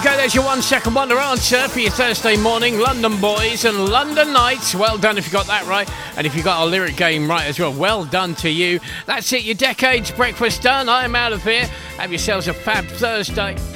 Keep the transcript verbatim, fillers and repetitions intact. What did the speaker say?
go, there's your one second wonder answer for your Thursday morning. London Boys and London Nights. Well done if you got that right. And if you got our lyric game right as well, well done to you. That's it, your Decades breakfast done. I am out of here. Have yourselves a fab Thursday.